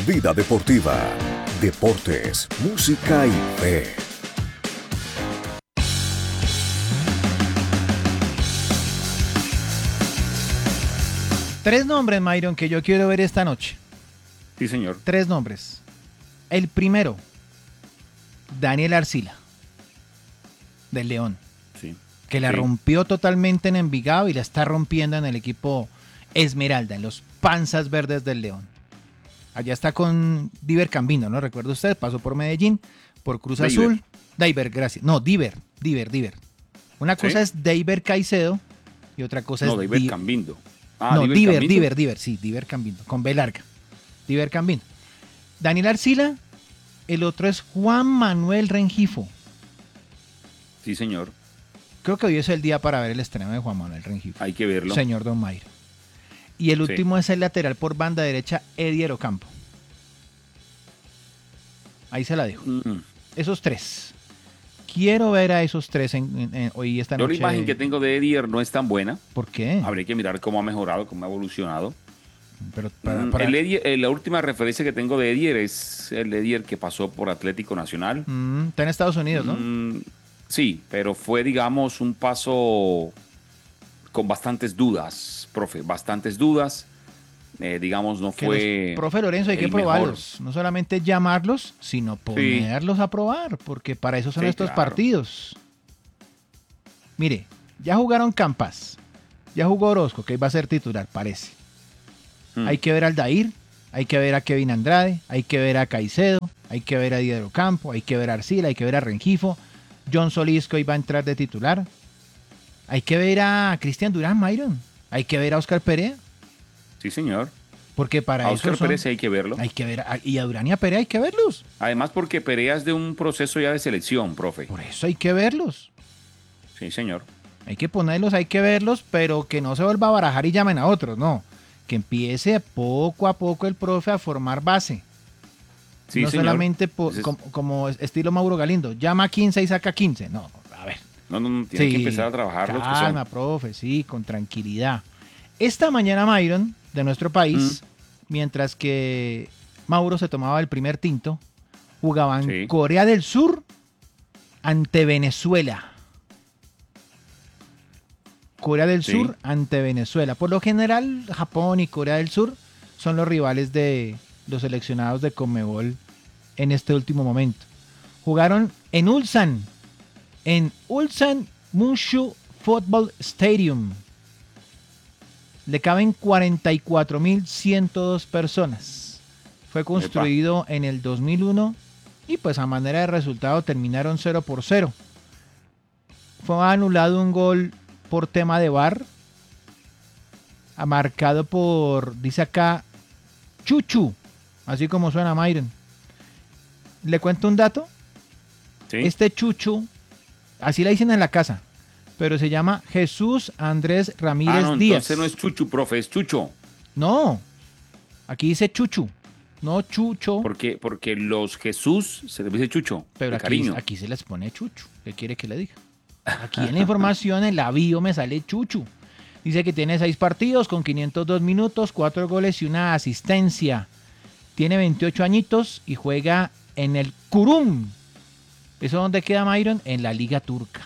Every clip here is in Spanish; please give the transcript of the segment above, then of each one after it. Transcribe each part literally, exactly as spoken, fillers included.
Vida deportiva, deportes, música y fe. Tres nombres, Myron, que yo quiero ver esta noche. Sí, señor. Tres nombres. El primero, Daniel Arcila, del León. Sí. Que la Sí. rompió totalmente en Envigado y la está rompiendo en el equipo Esmeralda, en los Panzas Verdes del León. Allá está con Diver Cambino, ¿no? Recuerda usted, pasó por Medellín, por Cruz Diver. Azul. Diver, gracias. No, Diver, Diver, Diver. Una cosa ¿Sí? es Diver Caicedo y otra cosa No, es... David Di- Cambindo. Ah, no, Diver Diver, Cambindo. Diver, Diver, sí, Diver Cambino, con B larga. Diver Cambino. Daniel Arcila, el otro es Juan Manuel Rengifo. Sí, señor. Creo que hoy es el día para ver el estreno de Juan Manuel Rengifo. Hay que verlo. Señor Don Mayra. Y el Sí. último es el lateral por banda derecha, Edier Ocampo. Ahí se la dejo. Mm. Esos tres. Quiero ver a esos tres en, en- en- hoy esta Yo la noche. imagen que tengo de Edier no es tan buena. ¿Por qué? Habría que mirar cómo ha mejorado, cómo ha evolucionado. Pero para- Mm, para- el Edier- eh, la última referencia que tengo de Edier es el Edier que pasó por Atlético Nacional. Mm, está en Estados Unidos, ¿no? Mm, sí, pero fue, digamos, un paso con bastantes dudas, profe, bastantes dudas. Eh, digamos, no Que fue... los- profe Lorenzo, hay que el mejor. probarlos. No solamente llamarlos, sino ponerlos a probar, porque para eso son Sí, estos claro. partidos. Mire, ya jugaron Campas, ya jugó Orozco, que va a ser titular, parece. Mm. Hay que ver a Aldair, hay que ver a Kevin Andrade, hay que ver a Caicedo, hay que ver a Diego Campo, hay que ver a Arcila, hay que ver a Rengifo. John Solís que hoy va a entrar de titular. Hay que ver a Cristian Durán, Myron. Hay que ver a Oscar Perea, Sí, señor. porque para A eso Oscar son- Pérez hay que verlo. hay que ver a- y a Durán y a Perea hay que verlos. Además, porque Perea es de un proceso ya de selección, profe. Por eso hay que verlos. Sí, señor. Hay que ponerlos, hay que verlos, pero que no se vuelva a barajar y llamen a otros, no. Que empiece poco a poco el profe a formar base. Sí, no señor. solamente po- Ese es- como, como estilo Mauro Galindo, llama a quince y saca quince. No, a ver. No, no, no, tiene Sí, que empezar a trabajar los que calma, son. profe, sí, con tranquilidad. Esta mañana, Myron, de nuestro país, mientras que Mauro se tomaba el primer tinto, jugaban Sí. Corea del Sur ante Venezuela. Corea del Sí. Sur ante Venezuela. Por lo general, Japón y Corea del Sur son los rivales de los seleccionados de Conmebol en este último momento. Jugaron en Ulsan, en Ulsan Munshu Football Stadium. Le caben cuarenta y cuatro mil ciento dos personas. Fue construido en el dos mil uno y pues a manera de resultado terminaron cero por cero. Fue anulado un gol por tema de V A R, ah, marcado por, dice acá, Chuchu, así como suena Myron. Le cuento un dato. Sí. Este Chuchu, así la dicen en la casa, pero se llama Jesús Andrés Ramírez ah, no, Díaz. entonces no es Chuchu, profe, es Chucho. No, aquí dice Chuchu, no Chucho, Porque, porque los Jesús se les dice Chucho. pero de aquí, cariño. aquí se les pone Chuchu. ¿Qué quiere que le diga? Aquí en la información, en la bio me sale Chuchu. Dice que tiene seis partidos con quinientos dos minutos, cuatro goles y una asistencia. Tiene veintiocho añitos y juega en el Kurum. ¿Eso dónde queda, Myron? En la Liga Turca.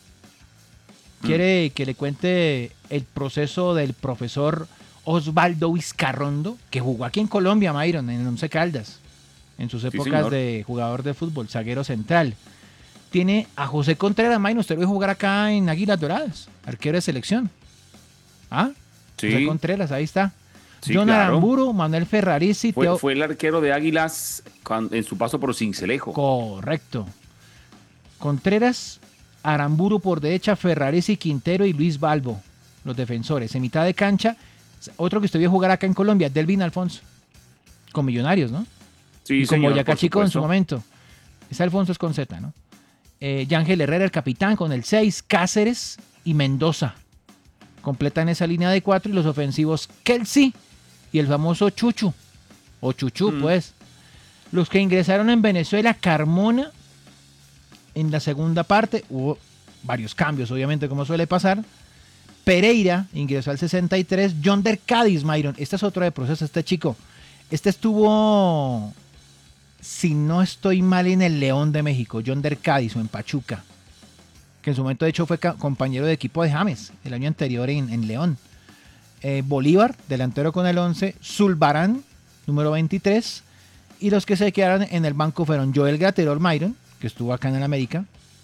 ¿Quiere que le cuente el proceso del profesor Osvaldo Vizcarrondo, que jugó aquí en Colombia, Myron, en Once Caldas, en sus Sí, épocas señor. de jugador de fútbol, zaguero central? Tiene a José Contreras, Myron, usted lo ve jugar acá en Águilas Doradas, arquero de selección. ¿Ah? Sí. José Contreras, ahí está. Sí, John claro. Aramburu, Manuel Ferrarisi, Fue, Teo- fue el arquero de Águilas cuan- en su paso por Cincelejo. Correcto. Contreras, Aramburu por derecha, Ferraresi, Quintero y Luis Balbo, los defensores. En mitad de cancha, otro que usted vio jugar acá en Colombia, Delvin Alfonso, con Millonarios, ¿no? Sí, y con señor, Boyacá por Chico en su supuesto. momento. Ese Alfonso es con Z, ¿no? Eh, Yángel Herrera, el capitán, con el seis, Cáceres y Mendoza. Completan esa línea de cuatro y los ofensivos Kelsey y el famoso Chuchu, o Chuchu, Mm. pues. Los que ingresaron en Venezuela, Carmona, en la segunda parte, hubo varios cambios, obviamente, como suele pasar. Pereira ingresó al sesenta y tres, Yonder Cádiz, Myron, este es otro de proceso, este chico. Este estuvo, si no estoy mal, en el León de México, Yonder Cádiz o en Pachuca, que en su momento de hecho fue compañero de equipo de James el año anterior en, en León. Eh, Bolívar, delantero con el once, Zulbarán, número veintitrés, y los que se quedaron en el banco fueron Joel Graterol Myron, que estuvo acá en el América,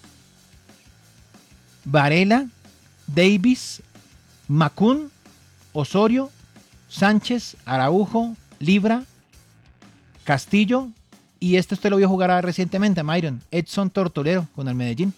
Varela, Davis, Macún, Osorio, Sánchez, Araujo, Libra, Castillo, y este usted lo vio jugar recientemente, Myron, Edson Tortolero con el Medellín.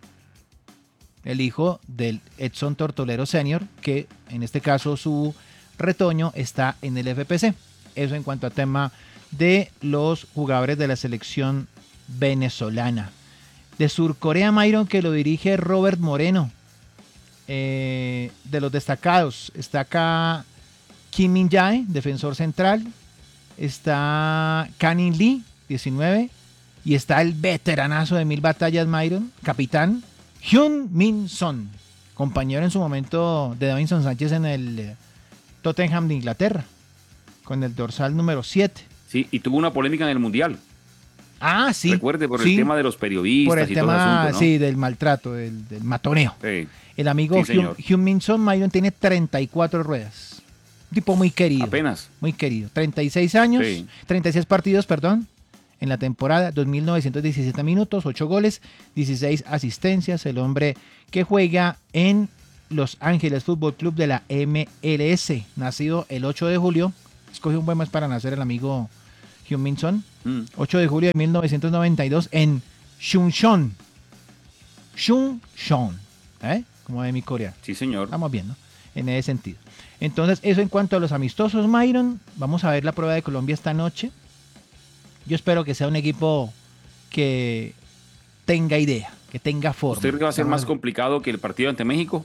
El hijo del Edson Tortolero Senior, que en este caso su retoño está en el F P C. Eso en cuanto a tema de los jugadores de la selección venezolana. De Surcorea, Myron, que lo dirige Robert Moreno. Eh, de los destacados está acá Kim Min-jae, defensor central. Está Kanin Lee, diecinueve. Y está el veteranazo de mil batallas, Myron, capitán Hyun Min Son, compañero en su momento de Davinson Sánchez en el Tottenham de Inglaterra, con el dorsal número siete. Sí, y tuvo una polémica en el Mundial. Ah, sí. Recuerde, por sí, el tema de los periodistas por el y tema, todo el asunto, ¿no? Sí, del maltrato, del, del matoneo. Sí. El amigo Sí, Hyun, Hyun Min Son, Myron, tiene treinta y cuatro ruedas. Un tipo muy querido. Apenas. Muy querido. treinta y seis años, Sí. treinta y seis partidos, perdón, en la temporada, dos mil novecientos diecisiete minutos, ocho goles, dieciséis asistencias. El hombre que juega en Los Ángeles Fútbol Club de la M L S, nacido el ocho de julio. Escogió un buen mes para nacer el amigo Hyun Min Son. Mm. ocho de julio de mil novecientos noventa y dos en Chungcheon. Chungcheon, ¿eh? Como de mi Corea. Sí, señor. Estamos bien, ¿no? En ese sentido. Entonces, eso en cuanto a los amistosos, Myron. Vamos a ver la prueba de Colombia esta noche. Yo espero que sea un equipo que tenga idea, que tenga forma. ¿Usted cree que va a ser más complicado que el partido ante México?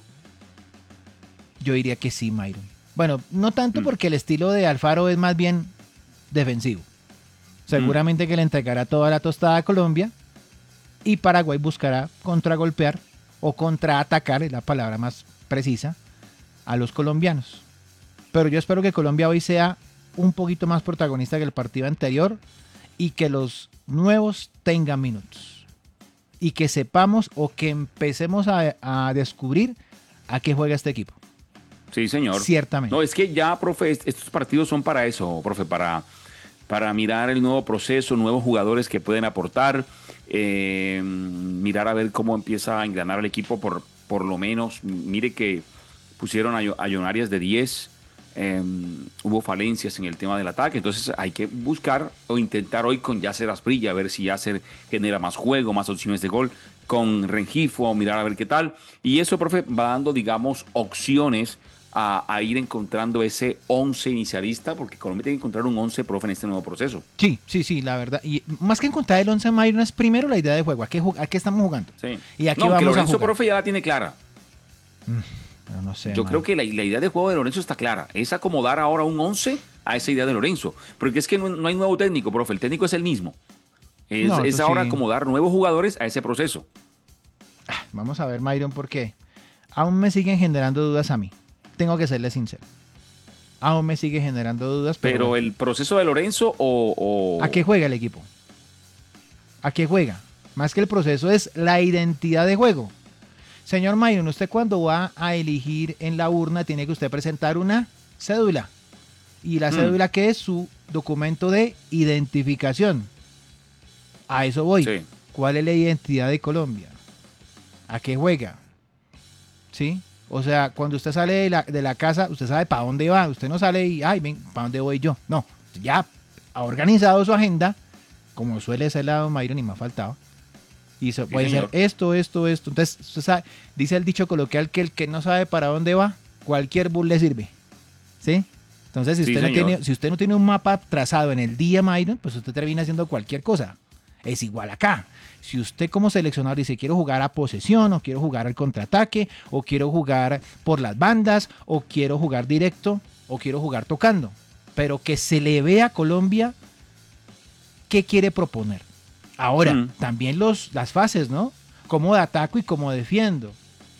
Yo diría que sí, Myron. Bueno, no tanto Mm. porque el estilo de Alfaro es más bien defensivo. Seguramente mm. que le entregará toda la tostada a Colombia y Paraguay buscará contragolpear o contraatacar, es la palabra más precisa, a los colombianos. Pero yo espero que Colombia hoy sea un poquito más protagonista que el partido anterior y que los nuevos tengan minutos. Y que sepamos o que empecemos a, a descubrir a qué juega este equipo. Sí, señor. Ciertamente. No, es que ya, profe, estos partidos son para eso, profe, para, para mirar el nuevo proceso, nuevos jugadores que pueden aportar, eh, mirar a ver cómo empieza a engranar el equipo por, por lo menos. Mire que pusieron a, a John Arias de diez, eh, hubo falencias en el tema del ataque, entonces hay que buscar o intentar hoy con Yasser Asprilla, a ver si Yasser genera más juego, más opciones de gol, con Rengifo, mirar a ver qué tal, y eso, profe, va dando, digamos, opciones A, a ir encontrando ese once inicialista, porque Colombia tiene que encontrar un once, profe, en este nuevo proceso. Sí, sí, sí, la verdad. Y más que encontrar el once, Myron, es primero la idea de juego. ¿A qué, a qué estamos jugando? Sí. Y aquí no, vamos que Lorenzo, a jugar. profe, ya la tiene clara. Mm, pero no sé, Yo man. creo que la, la idea de juego de Lorenzo está clara. Es acomodar ahora un once a esa idea de Lorenzo. Porque es que no, no hay nuevo técnico, profe. El técnico es el mismo. Es, No, es eso ahora sí. acomodar nuevos jugadores a ese proceso. Vamos a ver, Myron, por qué. Aún me siguen generando dudas a mí. Tengo que serle sincero. Aún me sigue generando dudas. Pero, Pero el proceso de Lorenzo o, o... ¿a qué juega el equipo? ¿A qué juega? Más que el proceso es la identidad de juego. Señor Myron, usted cuando va a elegir en la urna tiene que usted presentar una cédula. ¿Y la Mm. cédula qué es? Su documento de identificación. A eso voy. Sí. ¿Cuál es la identidad de Colombia? ¿A qué juega? ¿Sí? O sea, cuando usted sale de la, de la casa, usted sabe para dónde va. Usted no sale y, ay, ven, ¿para dónde voy yo? No, ya ha organizado su agenda, como suele ser la de don Myron y me ha faltado. Y se Sí, puede señor. ser esto, esto, esto. Entonces, usted sabe, dice el dicho coloquial que el que no sabe para dónde va, cualquier bus le sirve. ¿Sí? Entonces, si Sí, usted, no señor. tiene, si usted no tiene un mapa trazado en el día, Myron, pues usted termina haciendo cualquier cosa. Es igual acá. Si usted como seleccionador dice quiero jugar a posesión, o quiero jugar al contraataque, o quiero jugar por las bandas, o quiero jugar directo, o quiero jugar tocando, pero que se le vea a Colombia qué quiere proponer. Ahora, Mm. también los, las fases, ¿no? Cómo ataco y cómo defiendo.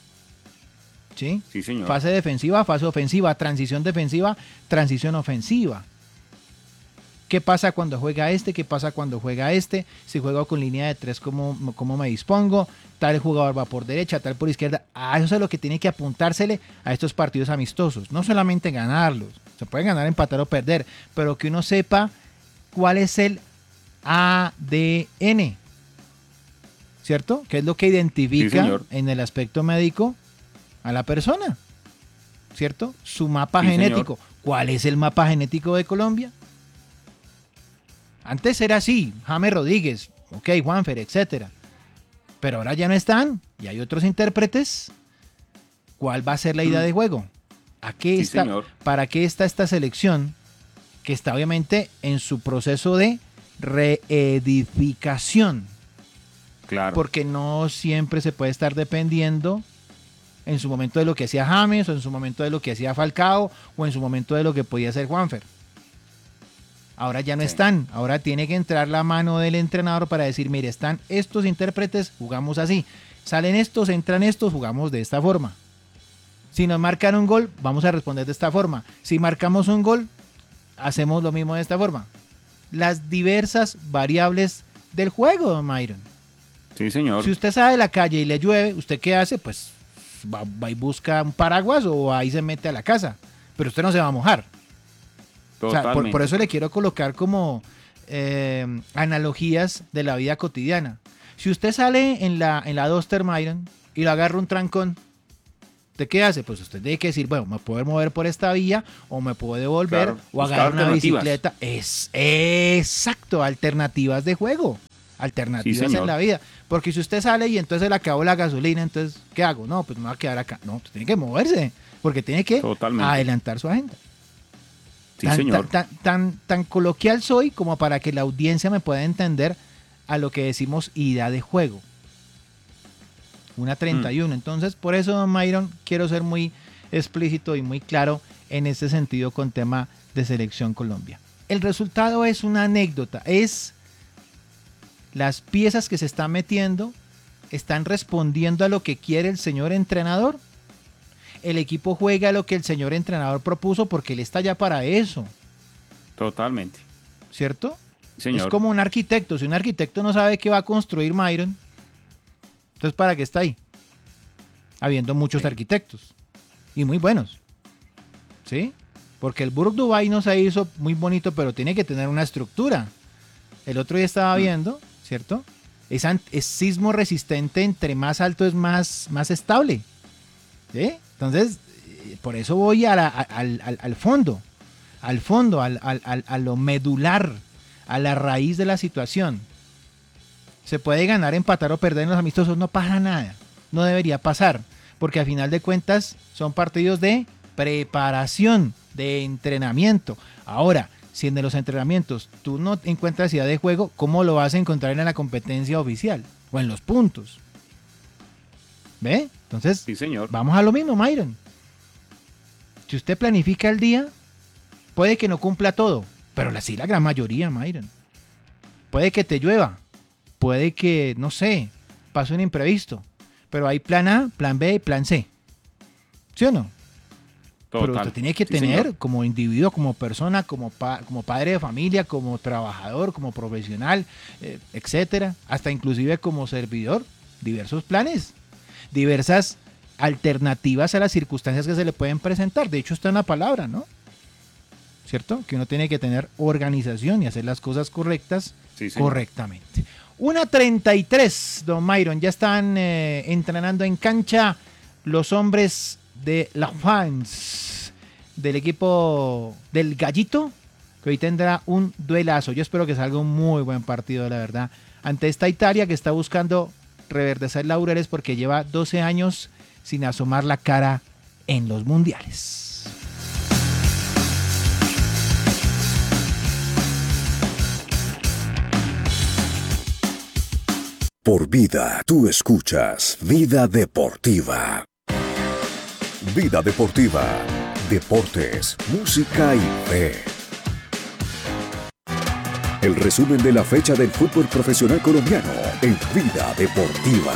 ¿Sí? Sí, señor. Fase defensiva, fase ofensiva, transición defensiva, transición ofensiva. ¿Qué pasa cuando juega este? ¿Qué pasa cuando juega este? Si juego con línea de tres, ¿cómo, cómo me dispongo? Tal jugador va por derecha, tal por izquierda. Ah, eso es lo que tiene que apuntársele a estos partidos amistosos. No solamente ganarlos. Se puede ganar, empatar o perder. Pero que uno sepa cuál es el A D N. ¿Cierto? ¿Qué es lo que identifica sí, en el aspecto médico a la persona? ¿Cierto? Su mapa sí, genético. Señor. ¿Cuál es el mapa genético de Colombia? Antes era así, James Rodríguez, ok, Juanfer, etcétera. Pero ahora ya no están y hay otros intérpretes. ¿Cuál va a ser la idea de juego? ¿A qué sí, está, señor. ¿Para qué está esta selección que está obviamente en su proceso de reedificación? Claro. Porque no siempre se puede estar dependiendo en su momento de lo que hacía James, o en su momento de lo que hacía Falcao, o en su momento de lo que podía hacer Juanfer. Ahora ya no sí. están, ahora tiene que entrar la mano del entrenador para decir, mire, están estos intérpretes, jugamos así. Salen estos, entran estos, jugamos de esta forma. Si nos marcan un gol, vamos a responder de esta forma. Si marcamos un gol, hacemos lo mismo de esta forma. Las diversas variables del juego, don Myron. Sí, señor. Si usted sale de la calle y le llueve, ¿usted qué hace? Pues va, va y busca un paraguas o ahí se mete a la casa. Pero usted no se va a mojar. O sea, por, por eso le quiero colocar como eh, analogías de la vida cotidiana. Si usted sale en la, en la Duster, Myron, y lo agarra un trancón, ¿usted qué hace? Pues usted tiene que decir, bueno, me puedo mover por esta vía, o me puedo devolver, claro, o agarrar una bicicleta. Es exacto, alternativas de juego, alternativas sí, en la vida. Porque si usted sale y entonces le acabó la gasolina, entonces, ¿qué hago? No, pues me voy a quedar acá. No, pues tiene que moverse, porque tiene que Totalmente. adelantar su agenda. Sí, tan, señor. Tan, tan, tan, tan coloquial soy como para que la audiencia me pueda entender a lo que decimos idea de juego. Una treinta y uno. Mm. Entonces, por eso, don Myron, quiero ser muy explícito y muy claro en este sentido con tema de Selección Colombia. El resultado es una anécdota. Es las piezas que se están metiendo están respondiendo a lo que quiere el señor entrenador. El equipo juega lo que el señor entrenador propuso porque él está ya para eso. Totalmente. ¿Cierto? Señor. Es como un arquitecto. Si un arquitecto no sabe qué va a construir, Myron, entonces ¿para qué está ahí? Habiendo muchos sí. arquitectos. Y muy buenos. ¿Sí? Porque el Burj Dubai no se hizo muy bonito, pero tiene que tener una estructura. El otro día estaba viendo, ¿cierto? Es, es sismo resistente, entre más alto es más, más estable. ¿Sí? Entonces, por eso voy a la, al, al, al fondo, al fondo, al, al, a lo medular, a la raíz de la situación. Se puede ganar, empatar o perder en los amistosos, no pasa nada, no debería pasar, porque al final de cuentas son partidos de preparación, de entrenamiento. Ahora, si en los entrenamientos tú no encuentras idea de juego, ¿cómo lo vas a encontrar en la competencia oficial o en los puntos? ¿Ve? Entonces, sí, señor. Vamos a lo mismo, Myron. Si usted planifica el día, puede que no cumpla todo, pero sí la gran mayoría, Myron. Puede que te llueva, puede que, no sé, pase un imprevisto, pero hay plan A, plan B y plan C. ¿Sí o no? Total. Pero usted tiene que sí, tener señor. Como individuo, como persona, como, pa como padre de familia, como trabajador, como profesional, eh, etcétera, hasta inclusive como servidor, diversos planes. Diversas alternativas a las circunstancias que se le pueden presentar. De hecho, está en la palabra, ¿no? ¿Cierto? Que uno tiene que tener organización y hacer las cosas correctas sí, correctamente. una treinta y tres, don Myron. Ya están eh, entrenando en cancha los hombres de la fans del equipo del Gallito, que hoy tendrá un duelazo. Yo espero que salga un muy buen partido, la verdad, ante esta Italia que está buscando reverdecer laureles porque lleva doce años sin asomar la cara en los mundiales. Por vida, tú escuchas Vida Deportiva. Vida Deportiva, deportes, música y fe. El resumen de la fecha del fútbol profesional colombiano en Vida Deportiva.